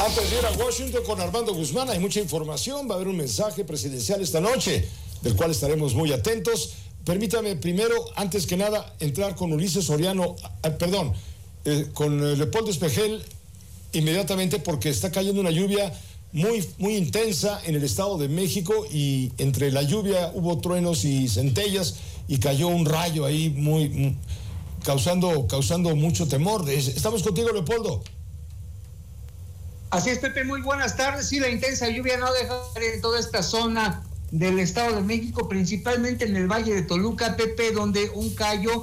Antes de ir a Washington con Armando Guzmán, hay mucha información. Va a haber un mensaje presidencial esta noche, del cual estaremos muy atentos. Permítame primero, antes que nada, entrar con Ulises Soriano, con Leopoldo Espejel inmediatamente, porque está cayendo una lluvia muy intensa en el Estado de México, y entre la lluvia hubo truenos y centellas y cayó un rayo ahí causando mucho temor. Estamos contigo, Leopoldo. Así es, Pepe, muy buenas tardes. Sí, la intensa lluvia no deja en toda esta zona del Estado de México, principalmente en el Valle de Toluca, Pepe, donde un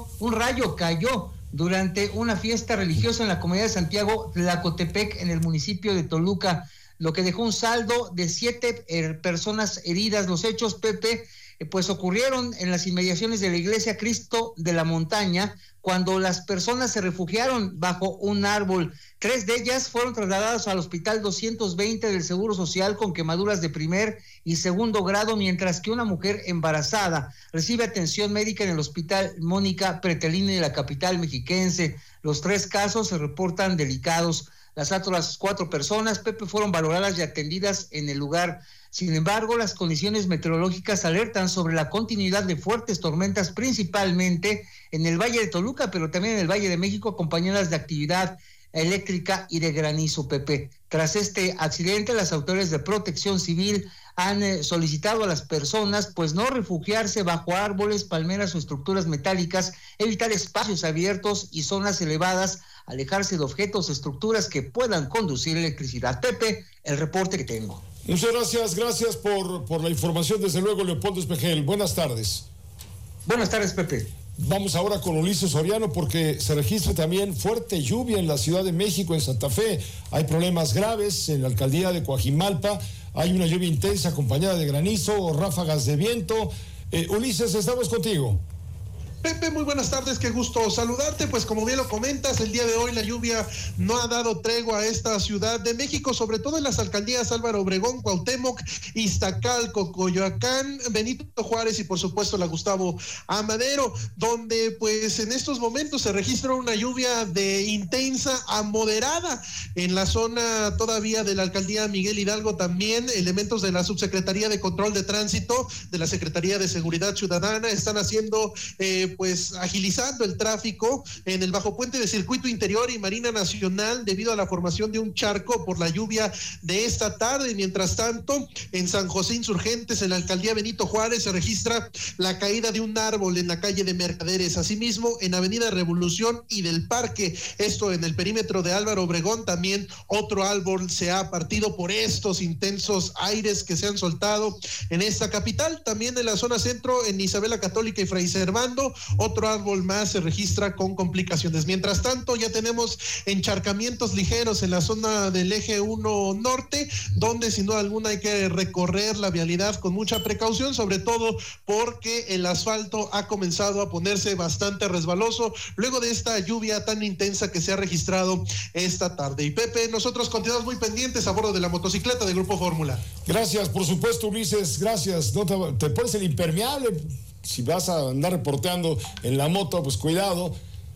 rayo cayó durante una fiesta religiosa en la comunidad de Santiago Tlacotepec, en el municipio de Toluca, lo que dejó un saldo de 7 personas heridas. Los hechos, Pepe, pues ocurrieron en las inmediaciones de la iglesia Cristo de la Montaña, cuando las personas se refugiaron bajo un árbol. 3 de ellas fueron trasladadas al Hospital 220 del Seguro Social con quemaduras de primer y segundo grado, mientras que una mujer embarazada recibe atención médica en el Hospital Mónica Pretelini de la capital mexiquense. Los 3 casos se reportan delicados. Las otras 4 personas, Pepe, fueron valoradas y atendidas en el lugar. Sin embargo, las condiciones meteorológicas alertan sobre la continuidad de fuertes tormentas, principalmente en el Valle de Toluca, pero también en el Valle de México, acompañadas de actividad eléctrica y de granizo, Pepe. Tras este accidente, las autoridades de Protección Civil han solicitado a las personas pues no refugiarse bajo árboles, palmeras o estructuras metálicas, evitar espacios abiertos y zonas elevadas, alejarse de objetos o estructuras que puedan conducir electricidad. Pepe, el reporte que tengo. Muchas gracias por la información, desde luego, Leopoldo Espejel. Buenas tardes. Buenas tardes, Pepe. Vamos ahora con Ulises Soriano, porque se registra también fuerte lluvia en la Ciudad de México, en Santa Fe. Hay problemas graves en la alcaldía de Coajimalpa. Hay una lluvia intensa acompañada de granizo, ráfagas de viento. Ulises, estamos contigo. Pepe, muy buenas tardes, qué gusto saludarte. Pues como bien lo comentas, el día de hoy la lluvia no ha dado tregua a esta Ciudad de México, sobre todo en las alcaldías Álvaro Obregón, Cuauhtémoc, Iztacalco, Coyoacán, Benito Juárez y por supuesto la Gustavo Amadero, donde pues en estos momentos se registra una lluvia de intensa a moderada. En la zona todavía de la alcaldía Miguel Hidalgo también elementos de la Subsecretaría de Control de Tránsito, de la Secretaría de Seguridad Ciudadana, están haciendo pues agilizando el tráfico en el bajo puente de Circuito Interior y Marina Nacional debido a la formación de un charco por la lluvia de esta tarde. Mientras tanto, en San José Insurgentes, en la alcaldía Benito Juárez, se registra la caída de un árbol en la calle de Mercaderes. Asimismo, en Avenida Revolución y del Parque, esto en el perímetro de Álvaro Obregón, también otro árbol se ha partido por estos intensos aires que se han soltado en esta capital. También en la zona centro, en Isabela Católica y Fray Servando, otro árbol más se registra con complicaciones. Mientras tanto, ya tenemos encharcamientos ligeros en la zona del eje 1 norte, donde sin duda alguna hay que recorrer la vialidad con mucha precaución, sobre todo porque el asfalto ha comenzado a ponerse bastante resbaloso luego de esta lluvia tan intensa que se ha registrado esta tarde. Y Pepe, nosotros continuamos muy pendientes a bordo de la motocicleta del Grupo Fórmula. Gracias, por supuesto, Ulises, gracias. No te pones el impermeable. Si vas a andar reporteando en la moto, pues cuidado.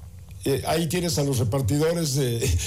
Ahí tienes a los repartidores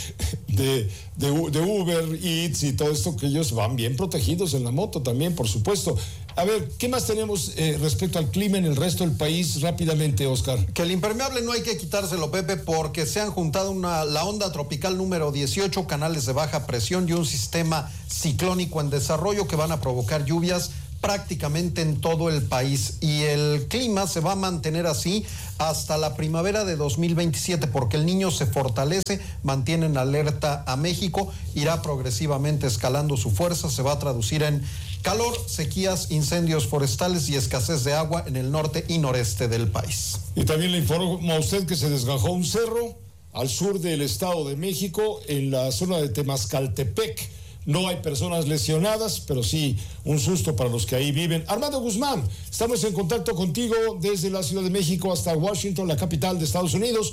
de Uber Eats y todo esto, que ellos van bien protegidos en la moto también, por supuesto. A ver, ¿qué más tenemos respecto al clima en el resto del país rápidamente, Oscar? Que el impermeable no hay que quitárselo, Pepe, porque se han juntado la onda tropical número 18, canales de baja presión y un sistema ciclónico en desarrollo que van a provocar lluvias prácticamente en todo el país, y el clima se va a mantener así hasta la primavera de 2027, porque el Niño se fortalece, mantiene en alerta a México, irá progresivamente escalando su fuerza, se va a traducir en calor, sequías, incendios forestales y escasez de agua en el norte y noreste del país. Y también le informo a usted que se desgajó un cerro al sur del Estado de México, en la zona de Temascaltepec. No hay personas lesionadas, pero sí un susto para los que ahí viven. Armando Guzmán, estamos en contacto contigo desde la Ciudad de México hasta Washington, la capital de Estados Unidos.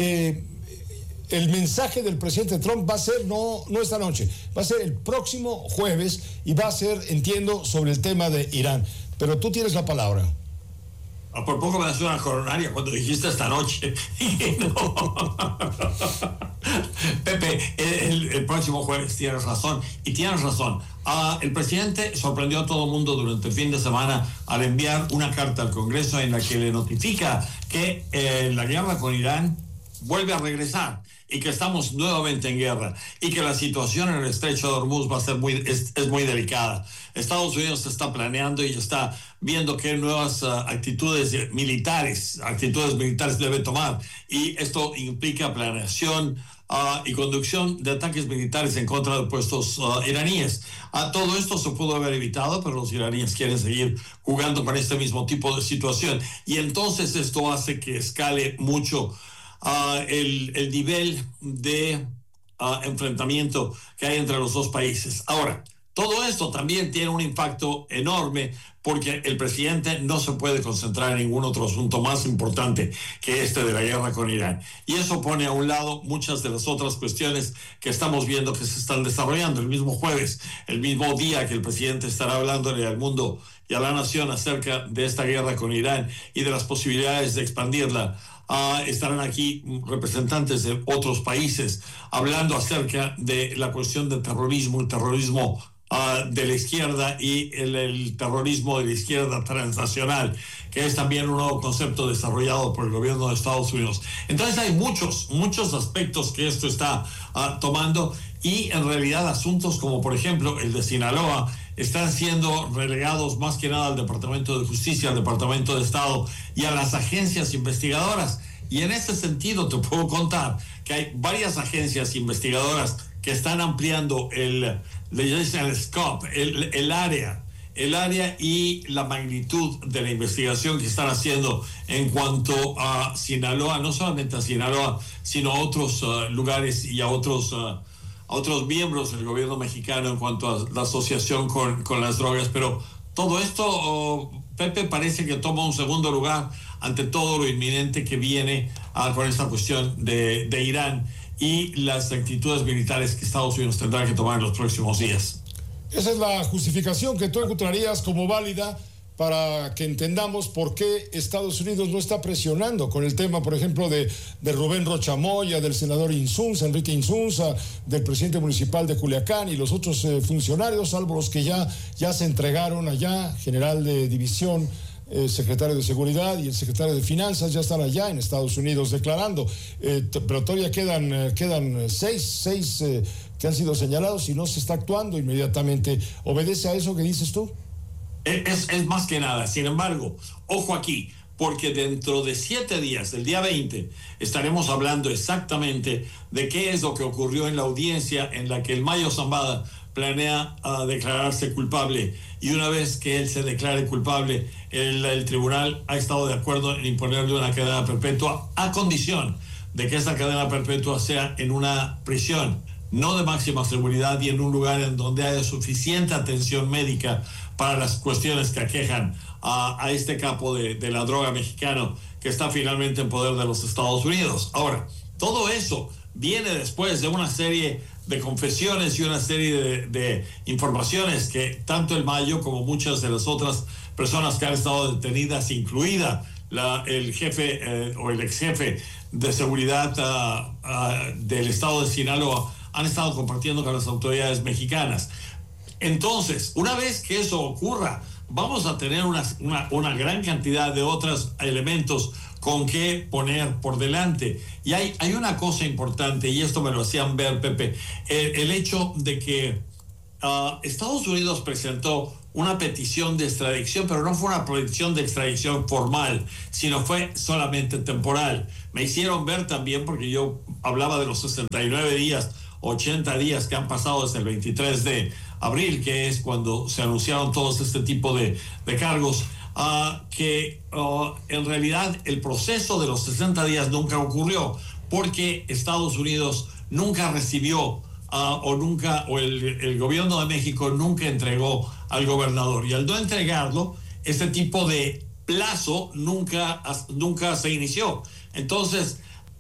El mensaje del presidente Trump va a ser, no esta noche, va a ser el próximo jueves, y va a ser, entiendo, sobre el tema de Irán. Pero tú tienes la palabra. Por poco me das una coronaria cuando dijiste esta noche. Pepe, el próximo jueves tienes razón, y tienes razón. El presidente sorprendió a todo el mundo durante el fin de semana al enviar una carta al Congreso en la que le notifica que la guerra con Irán vuelve a regresar y que estamos nuevamente en guerra y que la situación en el estrecho de Hormuz va a ser es muy delicada. Estados Unidos está planeando y está viendo qué nuevas actitudes militares debe tomar, y esto implica planeación y conducción de ataques militares en contra de puestos iraníes. Todo esto se pudo haber evitado, pero los iraníes quieren seguir jugando con este mismo tipo de situación, y entonces esto hace que escale mucho el nivel de enfrentamiento que hay entre los dos países. Ahora, todo esto también tiene un impacto enorme porque el presidente no se puede concentrar en ningún otro asunto más importante que este de la guerra con Irán. Y eso pone a un lado muchas de las otras cuestiones que estamos viendo que se están desarrollando. El mismo jueves, el mismo día que el presidente estará hablándole al mundo y a la nación acerca de esta guerra con Irán y de las posibilidades de expandirla, estarán aquí representantes de otros países hablando acerca de la cuestión del terrorismo, el terrorismo de la izquierda y el terrorismo de la izquierda transnacional, que es también un nuevo concepto desarrollado por el gobierno de Estados Unidos. Entonces hay muchos aspectos que esto está tomando, y en realidad asuntos como por ejemplo el de Sinaloa están siendo relegados más que nada al Departamento de Justicia, al Departamento de Estado y a las agencias investigadoras. Y en ese sentido te puedo contar que hay varias agencias investigadoras que están ampliando el scope, el área y la magnitud de la investigación que están haciendo en cuanto a Sinaloa, no solamente a Sinaloa, sino a otros lugares y a otros miembros del gobierno mexicano en cuanto a la asociación con las drogas. Pero todo esto, Pepe, parece que toma un segundo lugar ante todo lo inminente que viene con esta cuestión de Irán y las actitudes militares que Estados Unidos tendrá que tomar en los próximos días. Esa es la justificación que tú encontrarías como válida para que entendamos por qué Estados Unidos no está presionando con el tema, por ejemplo, de Rubén Rocha Moya, del senador Insunza, Enrique Insunza, del presidente municipal de Culiacán y los otros funcionarios, salvo los que ya se entregaron allá, general de división, secretario de Seguridad y el secretario de Finanzas ya están allá en Estados Unidos declarando, pero todavía quedan seis que han sido señalados y no se está actuando inmediatamente. ¿Obedece a eso que dices tú? Es más que nada. Sin embargo, ojo aquí, porque dentro de 7 días, el día 20, estaremos hablando exactamente de qué es lo que ocurrió en la audiencia en la que el Mayo Zambada planea declararse culpable, y una vez que él se declare culpable, el tribunal ha estado de acuerdo en imponerle una cadena perpetua a condición de que esa cadena perpetua sea en una prisión no de máxima seguridad y en un lugar en donde haya suficiente atención médica para las cuestiones que aquejan a este capo de la droga mexicano que está finalmente en poder de los Estados Unidos. Ahora, todo eso viene después de una serie de confesiones y una serie de informaciones que tanto el Mayo como muchas de las otras personas que han estado detenidas, incluida el jefe o el ex jefe de seguridad del estado de Sinaloa, han estado compartiendo con las autoridades mexicanas. Entonces, una vez que eso ocurra, vamos a tener una gran cantidad de otros elementos con qué poner por delante. Y hay una cosa importante, y esto me lo hacían ver, Pepe, el hecho de que Estados Unidos presentó una petición de extradición, pero no fue una petición de extradición formal, sino fue solamente temporal. Me hicieron ver también, porque yo hablaba de los 69 días, 80 días que han pasado desde el 23 de abril, que es cuando se anunciaron todos este tipo de cargos, que en realidad el proceso de los 60 días nunca ocurrió, porque Estados Unidos nunca recibió o el gobierno de México nunca entregó al gobernador, y al no entregarlo, este tipo de plazo nunca se inició. Entonces,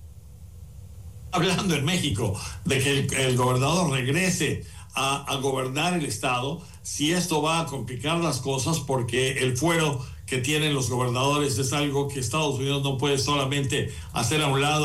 hablando en México de que el gobernador regrese a gobernar el estado, si esto va a complicar las cosas, porque el fuero que tienen los gobernadores es algo que Estados Unidos no puede solamente hacer a un lado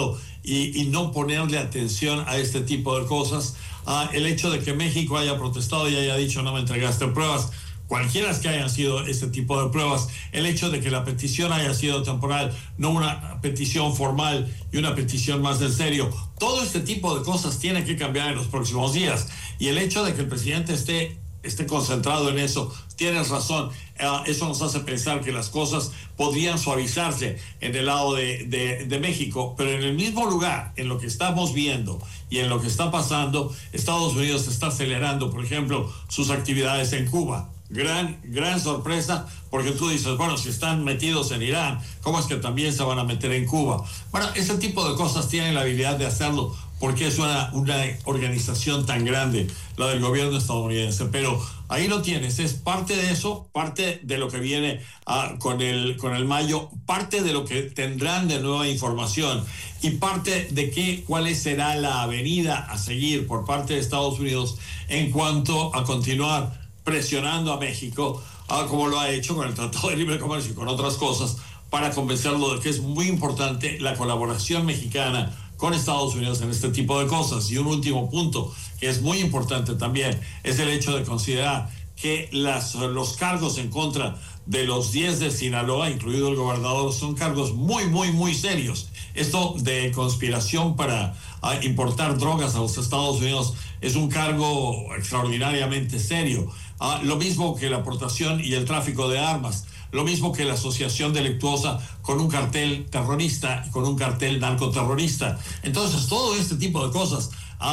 y no ponerle atención a este tipo de cosas. El hecho de que México haya protestado y haya dicho no me entregaste pruebas, cualquiera que hayan sido este tipo de pruebas, el hecho de que la petición haya sido temporal, no una petición formal y una petición más en serio, todo este tipo de cosas tiene que cambiar en los próximos días. Y el hecho de que el presidente esté concentrado en eso, tienes razón, eso nos hace pensar que las cosas podrían suavizarse en el lado de México, pero en el mismo lugar, en lo que estamos viendo y en lo que está pasando, Estados Unidos está acelerando, por ejemplo, sus actividades en Cuba. Gran sorpresa, porque tú dices, bueno, si están metidos en Irán, ¿cómo es que también se van a meter en Cuba? Bueno, ese tipo de cosas tienen la habilidad de hacerlo, porque es una organización tan grande, la del gobierno estadounidense. Pero ahí lo tienes, es parte de eso, parte de lo que viene con el mayo, parte de lo que tendrán de nueva información y parte de cuál será la avenida a seguir por parte de Estados Unidos en cuanto a continuar presionando a México, como lo ha hecho con el Tratado de Libre Comercio y con otras cosas, para convencerlo de que es muy importante la colaboración mexicana con Estados Unidos en este tipo de cosas. Y un último punto que es muy importante también es el hecho de considerar que los cargos en contra de los 10 de Sinaloa, incluido el gobernador, son cargos muy serios. Esto de conspiración para importar drogas a los Estados Unidos es un cargo extraordinariamente serio. Lo mismo que la aportación y el tráfico de armas, lo mismo que la asociación delictuosa con un cartel terrorista y con un cartel narcoterrorista. Entonces, todo este tipo de cosas,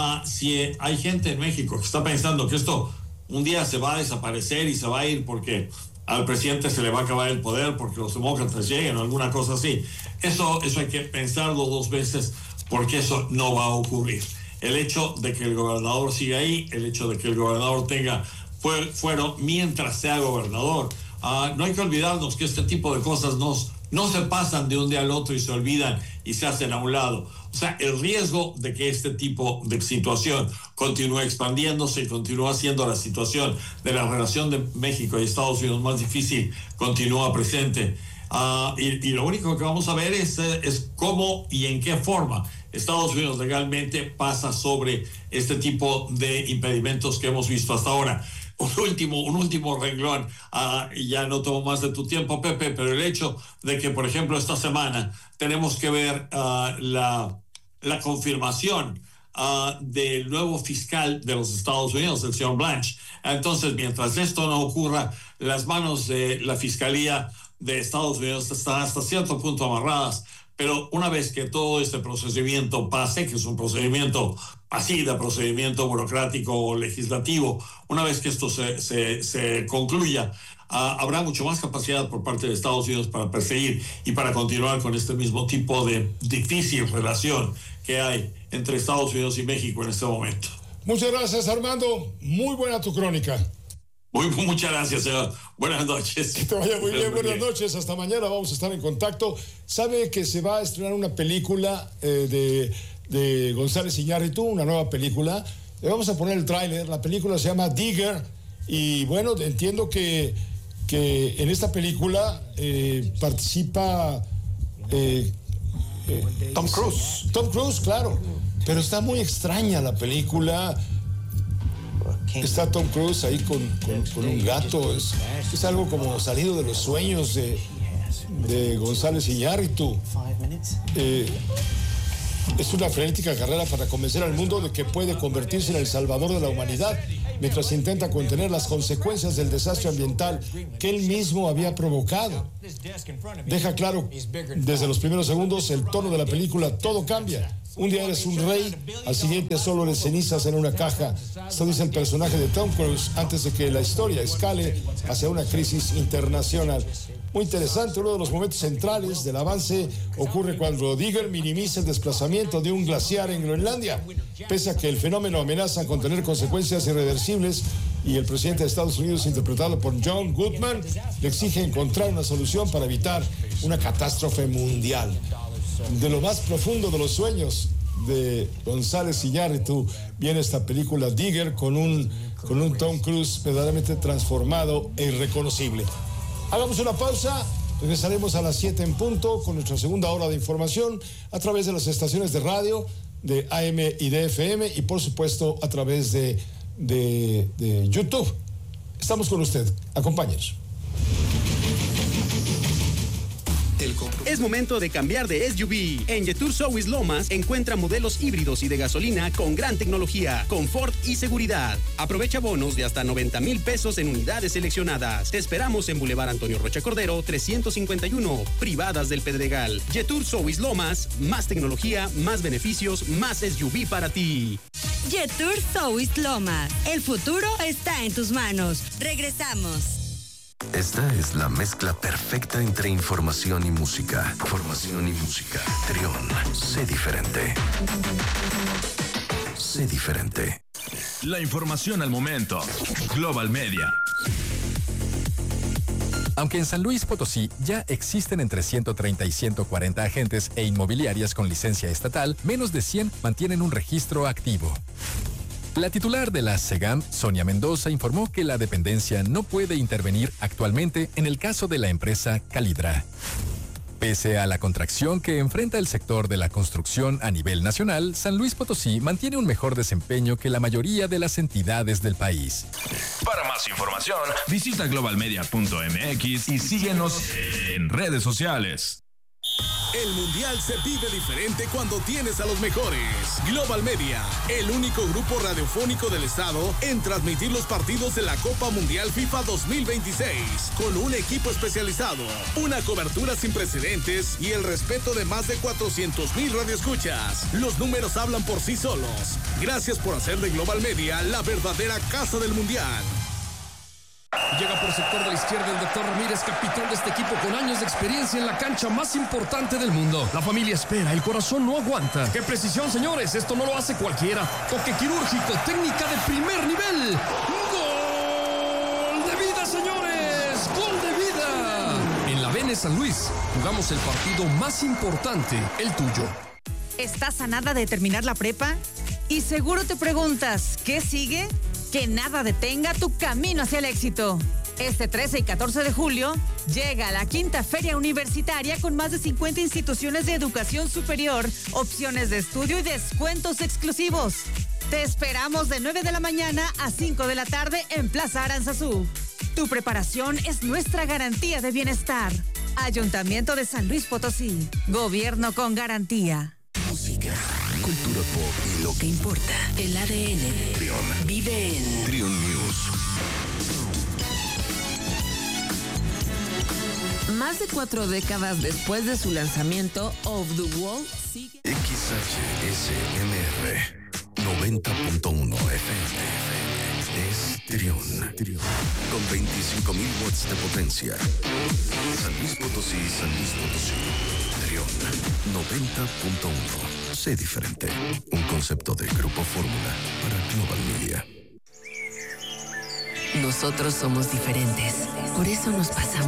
si hay gente en México que está pensando que esto un día se va a desaparecer y se va a ir porque al presidente se le va a acabar el poder porque los demócratas lleguen o alguna cosa así, eso hay que pensarlo 2 veces, porque eso no va a ocurrir. El hecho de que el gobernador siga ahí, el hecho de que el gobernador tenga fuero mientras sea gobernador, no hay que olvidarnos que este tipo de cosas no se pasan de un día al otro y se olvidan y se hacen a un lado. O sea, el riesgo de que este tipo de situación continúe expandiéndose y continúe haciendo la situación de la relación de México y Estados Unidos más difícil continúa presente. Y lo único que vamos a ver es cómo y en qué forma Estados Unidos legalmente pasa sobre este tipo de impedimentos que hemos visto hasta ahora. Un último renglón, y ya no tomo más de tu tiempo, Pepe, pero el hecho de que, por ejemplo, esta semana tenemos que ver la confirmación del nuevo fiscal de los Estados Unidos, el señor Blanche. Entonces, mientras esto no ocurra, las manos de la Fiscalía de Estados Unidos están hasta cierto punto amarradas, pero una vez que todo este procedimiento pase, que es un procedimiento así de procedimiento burocrático o legislativo, una vez que esto se concluya, habrá mucho más capacidad por parte de Estados Unidos para perseguir y para continuar con este mismo tipo de difícil relación que hay entre Estados Unidos y México en este momento. Muchas gracias, Armando. Muy buena tu crónica. Muchas gracias, señor. Buenas noches. Que te vaya muy bien. Buenas noches. Hasta mañana. Vamos a estar en contacto. ¿Sabe que se va a estrenar una película de González Iñárritu, una nueva película? Le vamos a poner el tráiler. La película se llama Digger. Y bueno, entiendo que en esta película participa Tom Cruise. Tom Cruise, claro. Pero está muy extraña la película. Está Tom Cruise ahí con un gato. Es algo como salido de los sueños de González Iñárritu. Es una frenética carrera para convencer al mundo de que puede convertirse en el salvador de la humanidad, mientras intenta contener las consecuencias del desastre ambiental que él mismo había provocado. Deja claro desde los primeros segundos el tono de la película. Todo cambia. Un día eres un rey, al siguiente solo eres cenizas en una caja. Esto dice el personaje de Tom Cruise antes de que la historia escale hacia una crisis internacional. Muy interesante. Uno de los momentos centrales del avance ocurre cuando Digger minimiza el desplazamiento de un glaciar en Groenlandia. Pese a que el fenómeno amenaza con tener consecuencias irreversibles, y el presidente de Estados Unidos, interpretado por John Goodman, le exige encontrar una solución para evitar una catástrofe mundial. De lo más profundo de los sueños de González Iñárritu viene esta película Digger con un Tom Cruise verdaderamente transformado e irreconocible. Hagamos una pausa Regresaremos a las 7 en punto con nuestra segunda hora de información a través de las estaciones de radio de AM y de FM y por supuesto a través de YouTube. Estamos con usted. Acompáñenos. Es momento de cambiar de SUV. En Jetour South Lomas encuentra modelos híbridos y de gasolina con gran tecnología, confort y seguridad. Aprovecha bonos de hasta 90,000 pesos en unidades seleccionadas. Te esperamos en Boulevard Antonio Rocha Cordero, 351, Privadas del Pedregal. Jetour South Lomas, más tecnología, más beneficios, más SUV para ti. Jetour South Lomas. El futuro está en tus manos. Regresamos. Esta es la mezcla perfecta entre información y música. Formación y música. Trión. Sé diferente. Sé diferente. La información al momento. Global Media. Aunque en San Luis Potosí ya existen entre 130 y 140 agentes e inmobiliarias con licencia estatal, menos de 100 mantienen un registro activo. La titular de la SEGAM, Sonia Mendoza, informó que la dependencia no puede intervenir actualmente en el caso de la empresa Calidra. Pese a la contracción que enfrenta el sector de la construcción a nivel nacional, San Luis Potosí mantiene un mejor desempeño que la mayoría de las entidades del país. Para más información, visita globalmedia.mx y síguenos en redes sociales. El Mundial se vive diferente cuando tienes a los mejores. Global Media, el único grupo radiofónico del estado en transmitir los partidos de la Copa Mundial FIFA 2026, con un equipo especializado, una cobertura sin precedentes y el respeto de más de 400,000 radioescuchas. Los números hablan por sí solos. Gracias por hacer de Global Media la verdadera casa del Mundial. Llega por sector de la izquierda el doctor Ramírez, capitán de este equipo con años de experiencia en la cancha más importante del mundo. La familia espera, el corazón no aguanta. ¡Qué precisión, señores! Esto no lo hace cualquiera. Toque quirúrgico, técnica de primer nivel. ¡Gol de vida, señores! ¡Gol de vida! En la Vene San Luis jugamos el partido más importante, el tuyo. ¿Estás a nada de terminar la prepa? Y seguro te preguntas, ¿qué sigue? Que nada detenga tu camino hacia el éxito. Este 13 y 14 de julio llega la quinta Feria Universitaria con más de 50 instituciones de educación superior, opciones de estudio y descuentos exclusivos. Te esperamos de 9 de la mañana a 5 de la tarde en Plaza Aranzazú. Tu preparación es nuestra garantía de bienestar. Ayuntamiento de San Luis Potosí. Gobierno con garantía. Música, cultura pop y lo que importa. El ADN. Trión. Vive en Trión News. Más de 4 décadas después de su lanzamiento, Off the Wall sigue. XHSMR 90.1 FM. Es Trión. Con 25,000 watts de potencia. San Luis Potosí, San Luis Potosí. Trión 90.1. Sé diferente. Un concepto de Grupo Fórmula para Global Media. Nosotros somos diferentes. Por eso nos pasamos